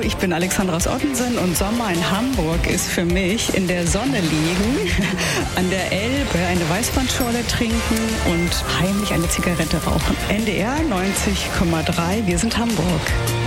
ich bin Alexandra aus Ottensen und Sommer in Hamburg ist für mich in der Sonne liegen, an der Elbe eine Weißweinschorle trinken und heimlich eine Zigarette rauchen. NDR 90,3, wir sind Hamburg.